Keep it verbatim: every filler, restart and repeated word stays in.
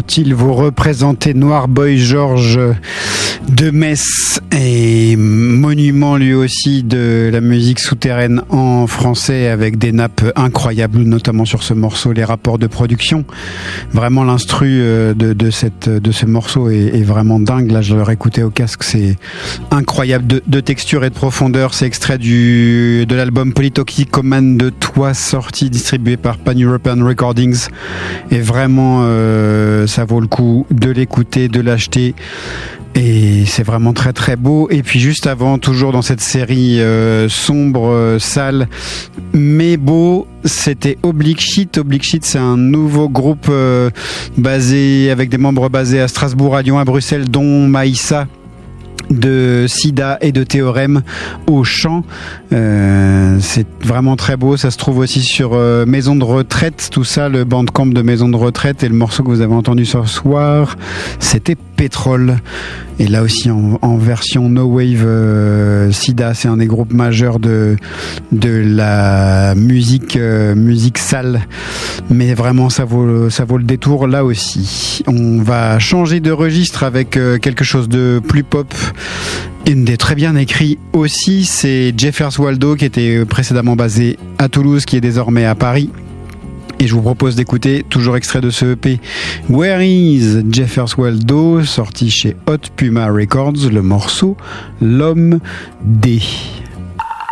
faut-il vous représenter Noir Boy Georges de Metz et monument lui aussi de la musique souterraine en français avec des nappes incroyables, notamment sur ce morceau, les rapports de production. Vraiment l'instru de, de, cette, de ce morceau est, est vraiment dingue. Là, je l'aurais écouté au casque, c'est incroyable de, de texture et de profondeur. C'est extrait du, de l'album Polytoxicoman de Toi, sorti, distribué par Pan European Recordings. Et vraiment, euh, ça vaut le coup de l'écouter, de l'acheter. Et c'est vraiment très très beau. Et puis juste avant, toujours dans cette série euh, sombre, euh, sale, mais beau, c'était Oblique Shit. Oblique Shit, c'est un nouveau groupe euh, basé avec des membres basés à Strasbourg, à Lyon, à Bruxelles, dont Maïssa de Sida et de Théorème au chant. Euh, c'est vraiment très beau. Ça se trouve aussi sur euh, Maison de Retraite, tout ça, le bandcamp de Maison de Retraite. Et le morceau que vous avez entendu ce soir, c'était Pétrole. Et là aussi en, en version No Wave. euh, Sida, c'est un des groupes majeurs de de la musique euh, musique sale. Mais vraiment, ça vaut ça vaut le détour là aussi. On va changer de registre avec euh, quelque chose de plus pop. Une des très bien écrits aussi, c'est Jeffers Waldo, qui était précédemment basé à Toulouse, qui est désormais à Paris. Et je vous propose d'écouter, toujours extrait de ce E P, Where is Jeffers Waldo, sorti chez Hot Puma Records, le morceau L'Homme D.